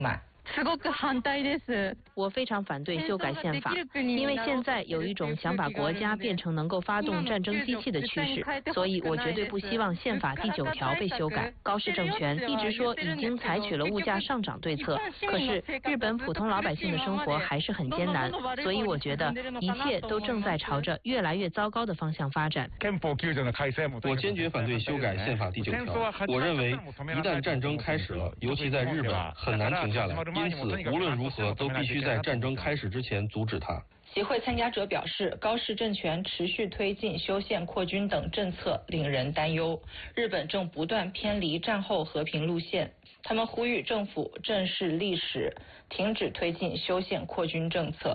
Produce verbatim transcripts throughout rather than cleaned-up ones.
慢。 すごく反対です。 我非常反对修改宪法，因为现在有一种想把国家变成能够发动战争机器的趋势，所以我绝对不希望宪法第九条被修改。高市政权一直说已经采取了物价上涨对策，可是日本普通老百姓的生活还是很艰难，所以我觉得一切都正在朝着越来越糟糕的方向发展。 我坚决反对修改宪法第九条。我认为一旦战争开始了，尤其在日本很难停下来，因此无论如何都必须在战争开始之前阻止它。 协会参加者表示，高市政权持续推进修宪扩军等政策令人担忧，日本正不断偏离战后和平路线。他们呼吁政府正视历史，停止推进修宪扩军政策。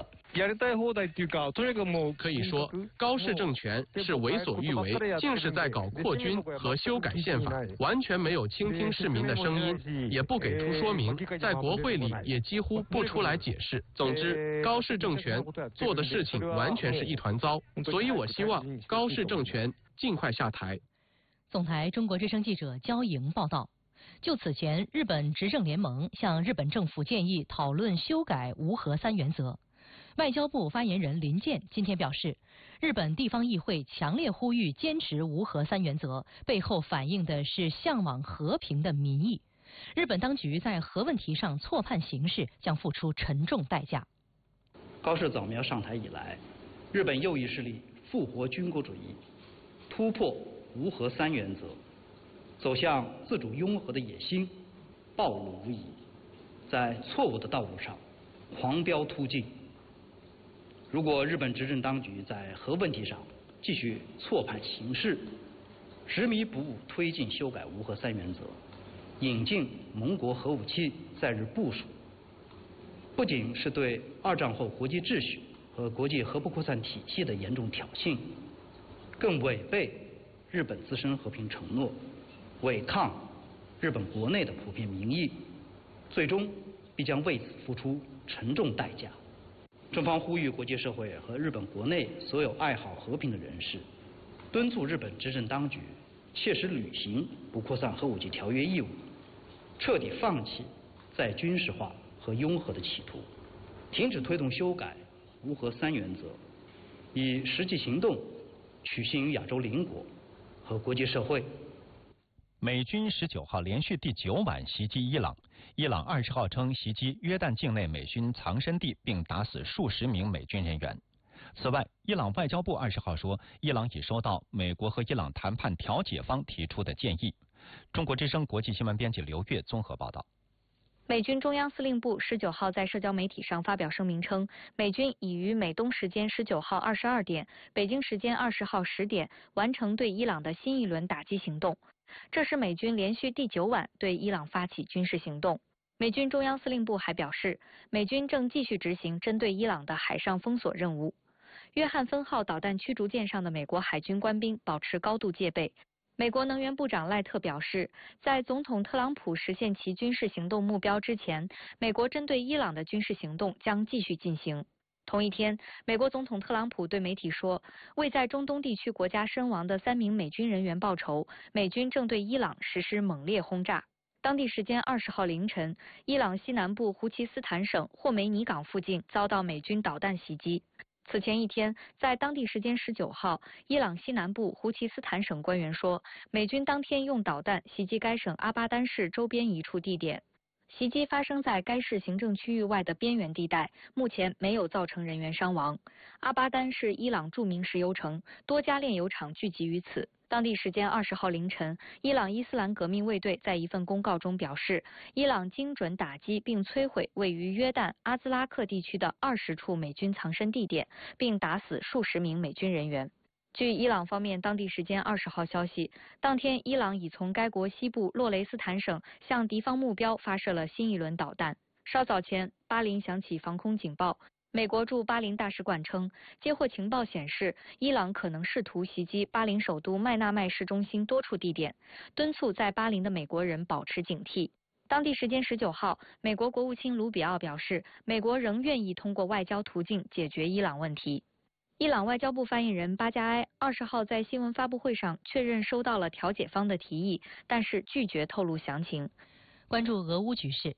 可以说，高市政权是为所欲为，尽是在搞扩军和修改宪法，完全没有倾听市民的声音，也不给出说明，在国会里也几乎不出来解释。总之，高市政权做的事情完全是一团糟，所以我希望高市政权尽快下台。 总台中国之声记者焦莹报道。就此前，日本执政联盟向日本政府建议讨论修改无核三原则。外交部发言人林健今天表示，日本地方议会强烈呼吁坚持无核三原则，背后反映的是向往和平的民意。日本当局在核问题上错判形势，将付出沉重代价。 高市早苗上台以来，日本右翼势力复活军国主义，突破无核三原则，走向自主拥核的野心暴露无遗，在错误的道路上狂飙突进。如果日本执政当局在核问题上继续错判形势，执迷不悟推进修改无核三原则，引进盟国核武器在日部署，不仅是对二战后国际秩序和国际核不扩散体系的严重挑衅，更违背日本自身和平承诺，违抗日本国内的普遍民意，最终必将为此付出沉重代价。中方呼吁国际社会和日本国内所有爱好和平的人士，敦促日本执政当局切实履行不扩散核武器条约义务，彻底放弃再军事化和拥核的企图，停止推动修改无核三原则，以实际行动取信于亚洲邻国和国际社会。 美军十九号连续第九晚袭击伊朗，伊朗二十号称袭击约旦境内美军藏身地，并打死数十名美军人员。此外，伊朗外交部二十号说，伊朗已收到美国和伊朗谈判调解方提出的建议。中国之声国际新闻编辑刘越综合报道。 美军中央司令部十九号在社交媒体上发表声明称，美军已于美东时间十九号二十二点、北京时间二十号十点完成对伊朗的新一轮打击行动。这是美军连续第九晚对伊朗发起军事行动。美军中央司令部还表示，美军正继续执行针对伊朗的海上封锁任务。约翰芬号导弹驱逐舰上的美国海军官兵保持高度戒备。美国能源部长赖特表示，在总统特朗普实现其军事行动目标之前，美国针对伊朗的军事行动将继续进行。同一天，美国总统特朗普对媒体说，为在中东地区国家身亡的三名美军人员报仇，美军正对伊朗实施猛烈轰炸。当地时间二十号凌晨，伊朗西南部胡奇斯坦省霍梅尼港附近遭到美军导弹袭击。此前一天，在当地时间十九号，伊朗西南部胡奇斯坦省官员说，美军当天用导弹袭击该省阿巴丹市周边一处地点。袭击发生在该市行政区域外的边缘地带，目前没有造成人员伤亡。阿巴丹是伊朗著名石油城，多家炼油厂聚集于此。当地时间二十号凌晨，伊朗伊斯兰革命卫队在一份公告中表示，伊朗精准打击并摧毁位于约旦阿兹拉克地区的二十处美军藏身地点，并打死数十名美军人员。据伊朗方面当地时间二十号消息，当天伊朗已从该国西部洛雷斯坦省向敌方目标发射了新一轮导弹。稍早前，巴林响起防空警报。美国驻巴林大使馆称，接获情报显示，伊朗可能试图袭击巴林首都麦纳麦市中心多处地点，敦促在巴林的美国人保持警惕。当地时间十九号，美国国务卿卢比奥表示，美国仍愿意通过外交途径解决伊朗问题。伊朗外交部发言人巴加埃二十号在新闻发布会上确认收到了调解方的提议，但是拒绝透露详情。 关注俄乌局势，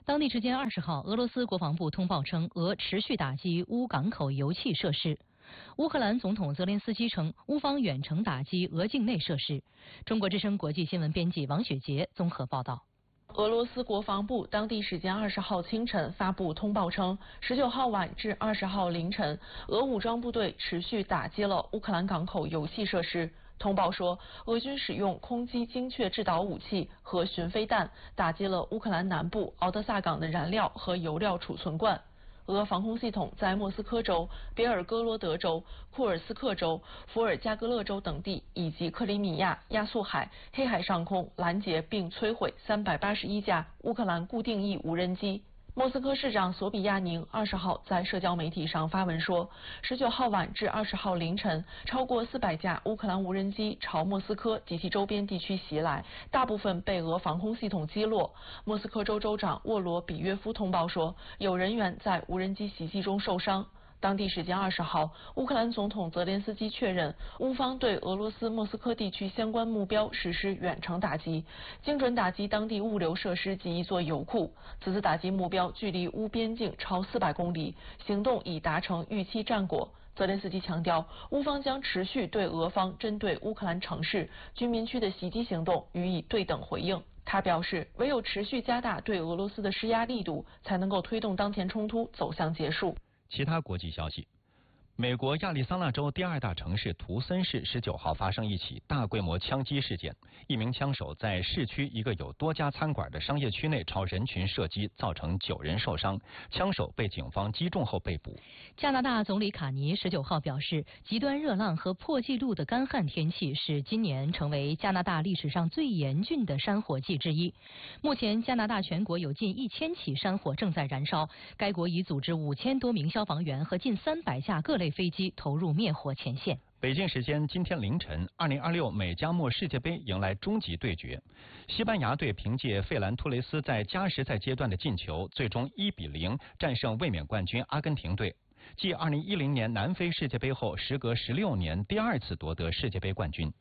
当地时间二十号，俄罗斯国防部通报称，俄持续打击乌港口油气设施。乌克兰总统泽连斯基称，乌方远程打击俄境内设施。中国之声国际新闻编辑王雪杰综合报道。 俄罗斯国防部当地时间二十号清晨发布通报称，十九号晚至二十号凌晨，俄武装部队持续打击了乌克兰港口油气设施。通报说，俄军使用空击精确制导武器和巡飞弹打击了乌克兰南部敖德萨港的燃料和油料储存罐。俄防空系统在莫斯科州、别尔哥罗德州、库尔斯克州、伏尔加格勒州等地以及克里米亚、亚速海、黑海上空拦截并摧毁三百八十一架乌克兰固定翼无人机。莫斯科市长索比亚宁二十号在社交媒体上发文说，十九号晚至二十号凌晨，超过四百架乌克兰无人机朝莫斯科及其周边地区袭来，大部分被俄防空系统击落。莫斯科州州长沃罗比约夫通报说，有人员在无人机袭击中受伤。当地时间二十号，乌克兰总统泽连斯基确认，乌方对俄罗斯莫斯科地区相关目标实施远程打击，精准打击当地物流设施及一座油库。此次打击目标距离乌边境超四百公里，行动已达成预期战果。泽连斯基强调，乌方将持续对俄方针对乌克兰城市、居民区的袭击行动予以对等回应。他表示，唯有持续加大对俄罗斯的施压力度，才能够推动当前冲突走向结束。 其他国际消息，美国亚利桑那州第二大城市图森市十九号发生一起大规模枪击事件，一名枪手在市区一个有多家餐馆的商业区内朝人群射击，造成九人受伤，枪手被警方击中后被捕。 加拿大总理卡尼十九号表示，极端热浪和破纪录的干旱天气使今年成为加拿大历史上最严峻的山火季之一。目前加拿大全国有近一千起山火正在燃烧，该国已组织五千多名消防员和近三百架各类飞机投入灭火前线。 北京时间今天凌晨，二零二六美加墨世界杯迎来终极对决。西班牙队凭借费兰托雷斯在加时赛阶段的进球，最终一比零战胜卫冕冠军阿根廷队，继二零一零年南非世界杯后，时隔十六年第二次夺得世界杯冠军。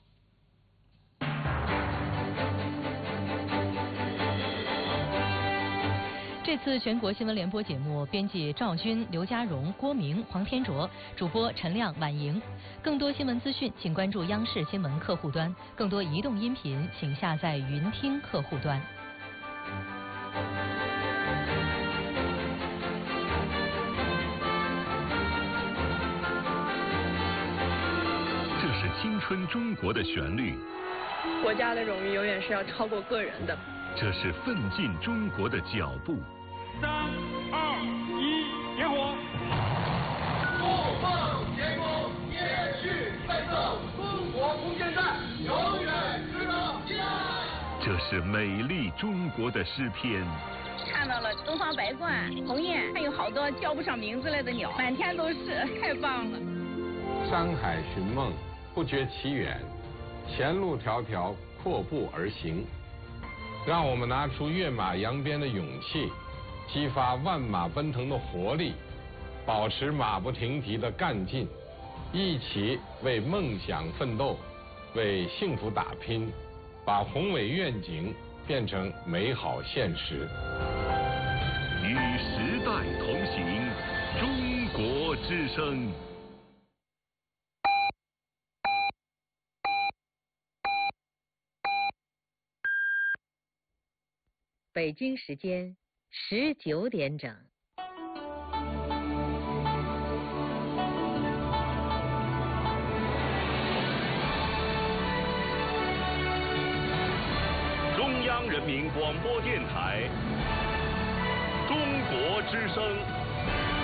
这次全国新闻联播节目，编辑赵军、刘家荣、郭明、黄天卓，主播陈亮、婉莹。更多新闻资讯，请关注央视新闻客户端；更多移动音频，请下载云听客户端。 这是青春中国的旋律。 国家的荣誉永远是要超过个人的。 这是奋进中国的脚步。 三二一，点火！ 不放前功，接续奋斗，中国空间站永远值得期待。 这是美丽中国的诗篇。 看到了东方白鹳、鸿雁，还有好多叫不上名字来的鸟，满天都是，太棒了。 山海寻梦，不觉其远，前路迢迢，阔步而行。让我们拿出跃马扬鞭的勇气，激发万马奔腾的活力，保持马不停蹄的干劲，一起为梦想奋斗，为幸福打拼，把宏伟愿景变成美好现实。 与时代同行，中国之声。 北京时间十九点整。 中央人民广播电台，中国之声。